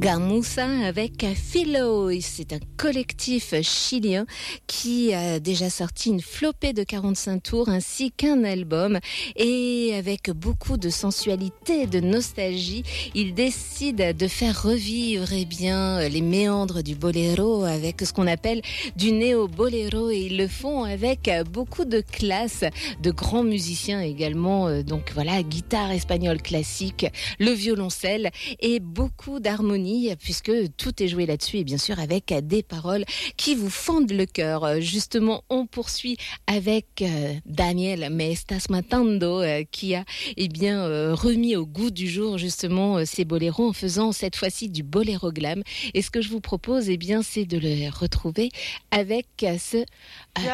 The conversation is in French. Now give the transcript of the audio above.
Gamusa avec Philo. C'est un collectif chilien qui a déjà sorti une flopée de 45 tours ainsi qu'un album. Et avec beaucoup de sensualité et de nostalgie, ils décident de faire revivre les méandres du boléro avec ce qu'on appelle du néo-boléro. Et ils le font avec beaucoup de classe, de grands musiciens également. Donc voilà, guitare espagnole classique, le violoncelle et beaucoup d'harmonie, puisque tout est joué là-dessus et bien sûr avec des paroles qui vous fendent le cœur. Justement, on poursuit avec Daniel Me Estás Matando qui a remis au goût du jour justement ces boléros en faisant cette fois-ci du boléro glam. Et ce que je vous propose, c'est de le retrouver avec ce